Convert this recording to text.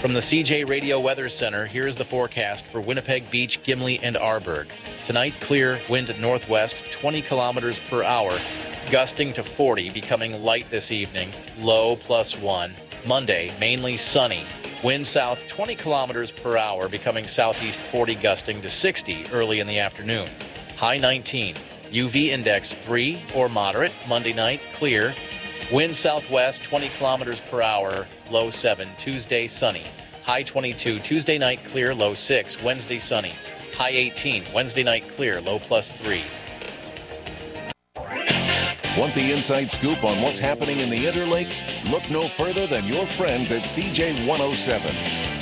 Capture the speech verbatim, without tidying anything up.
From the C J Radio Weather Center, here's the forecast for Winnipeg Beach, Gimli, and Arborg. Tonight, clear, wind at northwest, twenty kilometers per hour, gusting to forty, becoming light this evening, low plus one. Monday, mainly sunny, wind south twenty kilometers per hour, becoming southeast forty, gusting to sixty early in the afternoon. High nineteen, U V index three or moderate. Monday night, clear, wind southwest twenty kilometers per hour, low seven. Tuesday, sunny. High twenty-two. Tuesday night, clear, low six. Wednesday, sunny. High eighteen. Wednesday night, clear, low plus three. Want the inside scoop on what's happening in the Interlake? Look no further than your friends at C J one oh seven.